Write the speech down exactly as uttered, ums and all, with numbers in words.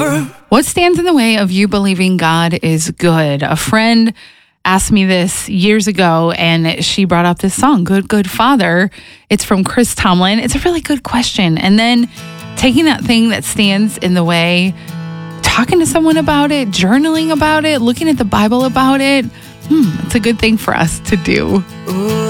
forever. What stands in the way of you believing God is good? A friend asked me this years ago, and she brought up this song, Good, Good Father. It's from Chris Tomlin. It's a really good question. And then taking that thing that stands in the way, talking to someone about it, journaling about it, looking at the Bible about it, hmm, it's a good thing for us to do. Ooh,